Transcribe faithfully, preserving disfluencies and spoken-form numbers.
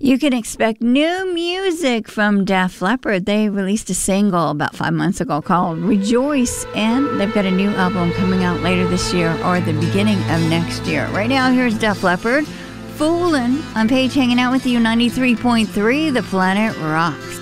You can expect new music from Def Leppard. They released a single about five months ago called Rejoice, and they've got a new album coming out later this year or the beginning of next year. Right now, here's Def Leppard, Foolin'. I'm Paige hanging out with you, ninety-three point three, The Planet Rocks.